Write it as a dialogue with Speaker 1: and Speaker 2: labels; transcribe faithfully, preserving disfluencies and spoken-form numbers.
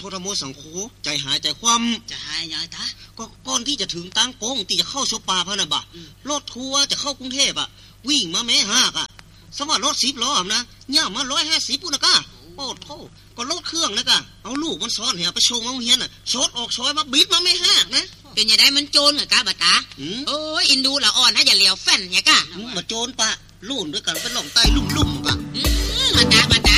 Speaker 1: ทธโมสังโฆใจหายใจคว่ำ
Speaker 2: จะหายยังตา
Speaker 1: ก็ก่อนที่จะถึงตังโป้งที่จะเข้าโซปาพะน่ะบ่รถทัวร์จะเข้ากรุงเทพอ่ะวิ่งมาแม่หากอ่ะสมว่ารถสิบล้อนะย่ามาหนึ่งร้อยห้าสิบปุ่นน่ะกะโอ้โธ่ก็รถเครื่องนะกะเอาลูกมันซ้อนเหี่ยไปโชว์โรงเรียนน่ะชดออกซอยมาบิดมาแม่หากนะ
Speaker 2: เป็นยังไงมันโจรเหรอกะบ่ตาโอ้ยอินดูละอ่อนนะอย่าเหลียวแฟนเนี่ยกะ
Speaker 1: มาโจรปะลุ่นด้วยกันไปหลงใต้ลุ่มๆปะ
Speaker 2: มาตามาตา